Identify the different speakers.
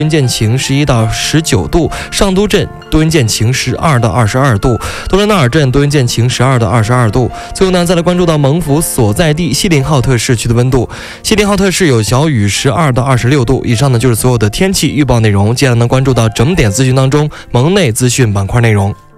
Speaker 1: 多云见晴11到19度，上都镇多云见晴12到22度，多伦纳尔镇多云见晴12到22度。最后呢，再来关注到蒙福所在地锡林浩特市区的温度，锡林浩特市有小雨12到26度。以上呢就是所有的天气预报内容，接下来呢关注到整点资讯当中蒙内资讯板块内容。